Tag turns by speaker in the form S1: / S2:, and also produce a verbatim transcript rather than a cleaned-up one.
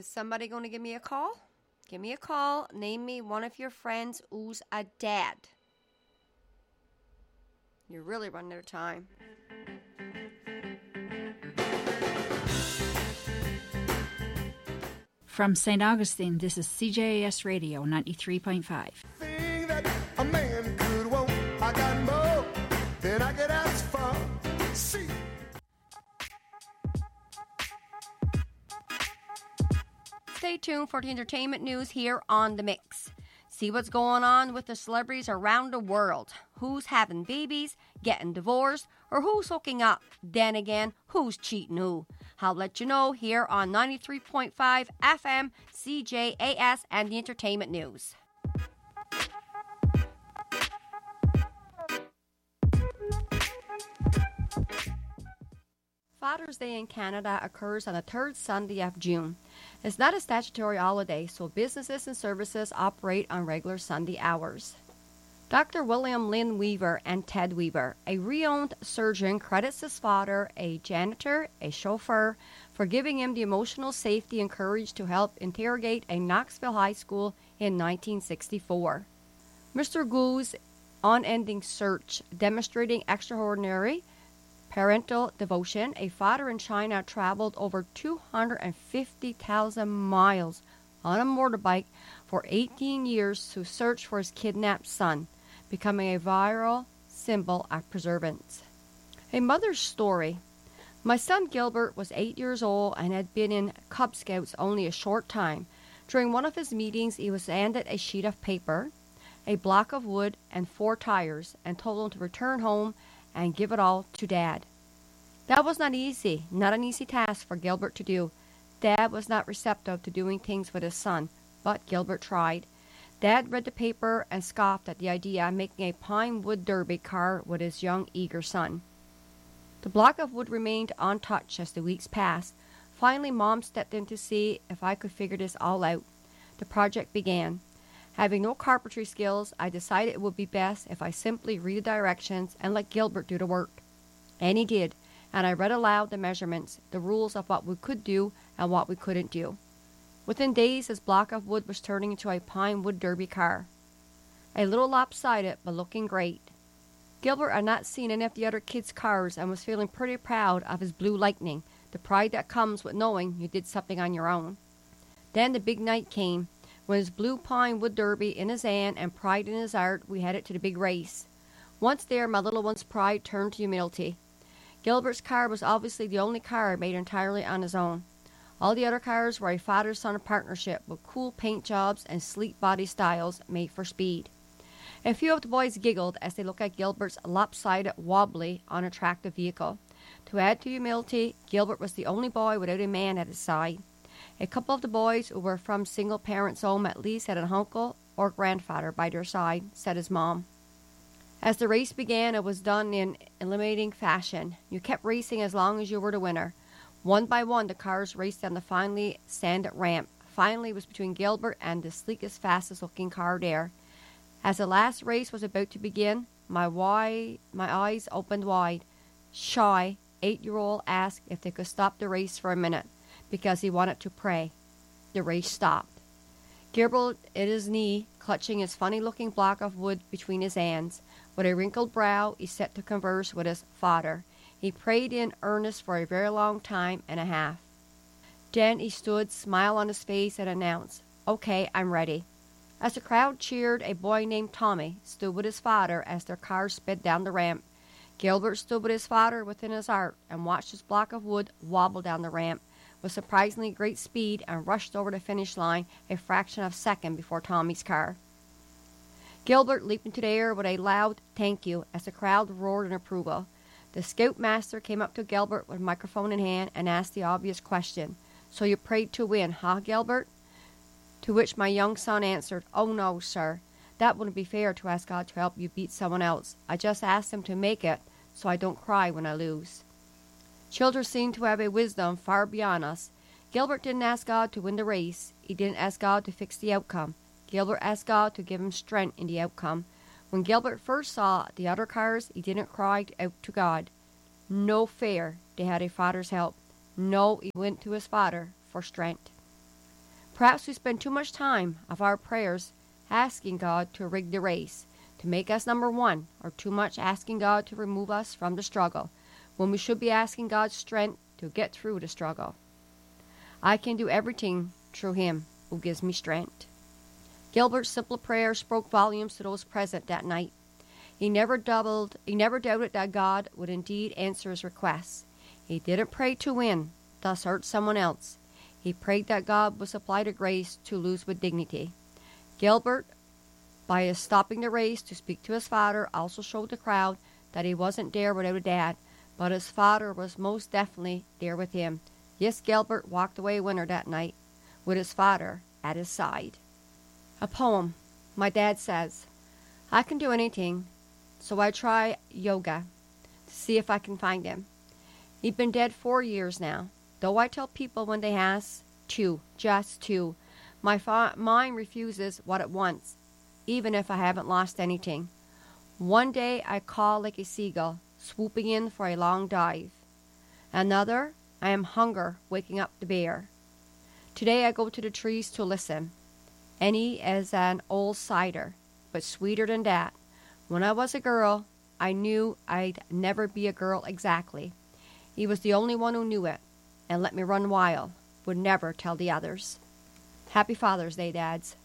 S1: Is somebody going to give me a call? Give me a call. Name me one of your friends who's a dad. You're really running out of time.
S2: From Saint Augustine, this is C J A S Radio ninety-three point five.
S3: Thing that a man could want, I got more than I could ask for. See.
S1: Stay tuned for the entertainment news here on The Mix. See what's going on with the celebrities around the world. Who's having babies, getting divorced, or who's hooking up? Then again, who's cheating who? I'll let you know here on ninety-three point five F M, C J A S, and the entertainment news. Father's Day in Canada occurs on the third Sunday of June. It's not a statutory holiday, so businesses and services operate on regular Sunday hours. Doctor William Lynn Weaver and Ted Weaver, a renowned surgeon, credits his father, a janitor, a chauffeur, for giving him the emotional safety and courage to help interrogate a Knoxville high school in nineteen sixty-four. Mister Gu's unending search, demonstrating extraordinary parental devotion, a father in China traveled over two hundred fifty thousand miles on a motorbike for eighteen years to search for his kidnapped son, becoming a viral symbol of perseverance. A mother's story. My son Gilbert was eight years old and had been in Cub Scouts only a short time. During one of his meetings, he was handed a sheet of paper, a block of wood, and four tires, and told him to return home and give it all to Dad. That was not easy, not an easy task for Gilbert to do. Dad was not receptive to doing things with his son, but Gilbert tried. Dad read the paper and scoffed at the idea of making a pine wood derby car with his young, eager son. The block of wood remained untouched as the weeks passed. Finally, Mom stepped in to see if I could figure this all out. The project began. Having no carpentry skills, I decided it would be best if I simply read the directions and let Gilbert do the work. And he did, and I read aloud the measurements, the rules of what we could do and what we couldn't do. Within days, his block of wood was turning into a pine wood derby car. A little lopsided, but looking great. Gilbert had not seen any of the other kids' cars and was feeling pretty proud of his Blue Lightning, the pride that comes with knowing you did something on your own. Then the big night came. With his blue pine wood derby in his hand and pride in his heart, we headed to the big race. Once there, my little one's pride turned to humility. Gilbert's car was obviously the only car made entirely on his own. All the other cars were a father-son partnership with cool paint jobs and sleek body styles made for speed. A few of the boys giggled as they looked at Gilbert's lopsided, wobbly, unattractive vehicle. To add to humility, Gilbert was the only boy without a man at his side. A couple of the boys who were from single parents' home at least had an uncle or grandfather by their side, said his mom. As the race began, it was done in eliminating fashion. You kept racing as long as you were the winner. One by one, the cars raced down the finely sanded ramp. Finally, it was between Gilbert and the sleekest, fastest-looking car there. As the last race was about to begin, my wide, my eyes opened wide. Shy, eight-year-old asked if they could stop the race for a minute, because he wanted to pray. The race stopped. Gilbert at his knee, clutching his funny-looking block of wood between his hands. With a wrinkled brow, he set to converse with his father. He prayed in earnest for a very long time and a half. Then he stood, smile on his face, and announced, "Okay, I'm ready." As the crowd cheered, a boy named Tommy stood with his father as their car sped down the ramp. Gilbert stood with his father within his heart and watched his block of wood wobble down the ramp with surprisingly great speed and rushed over the finish line a fraction of a second before Tommy's car. Gilbert leaped into the air with a loud thank you as the crowd roared in approval. The scoutmaster came up to Gilbert with a microphone in hand and asked the obvious question, "So you prayed to win, huh, Gilbert?" To which my young son answered, "Oh no, sir. That wouldn't be fair to ask God to help you beat someone else. I just asked him to make it so I don't cry when I lose." Children seem to have a wisdom far beyond us. Gilbert didn't ask God to win the race. He didn't ask God to fix the outcome. Gilbert asked God to give him strength in the outcome. When Gilbert first saw the other cars, he didn't cry out to God. No fear, they had a father's help. No, he went to his father for strength. Perhaps we spend too much time of our prayers asking God to rig the race, to make us number one, or too much asking God to remove us from the struggle, when we should be asking God's strength to get through the struggle. I can do everything through Him who gives me strength. Gilbert's simple prayer spoke volumes to those present that night. He never doubled, he never doubted that God would indeed answer his requests. He didn't pray to win, thus hurt someone else. He prayed that God would supply the grace to lose with dignity. Gilbert, by his stopping the race to speak to his father, also showed the crowd that he wasn't there without a dad, but his father was most definitely there with him. Yes, Gilbert walked away a winner that night, with his father at his side. A poem. My dad says, I can do anything, so I try yoga to see if I can find him. He's been dead four years now. Though I tell people when they ask, two, just two, my fa- mind refuses what it wants, even if I haven't lost anything. One day I call like a seagull, swooping in for a long dive. Another, I am hunger, waking up the bear. Today I go to the trees to listen. Any as an old cider, but sweeter than that. When I was a girl, I knew I'd never be a girl exactly. He was the only one who knew it, and let me run wild, would never tell the others. Happy Father's Day, Dads.